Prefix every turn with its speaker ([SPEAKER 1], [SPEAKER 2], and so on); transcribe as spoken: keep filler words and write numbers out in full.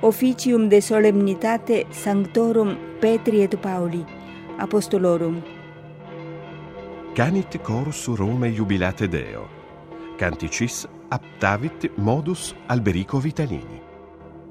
[SPEAKER 1] officium de solemnitate sanctorum Petri et Pauli, apostolorum.
[SPEAKER 2] Canit corus Rome jubilate Deo. Canticis aptavit modus Alberico Vitalini.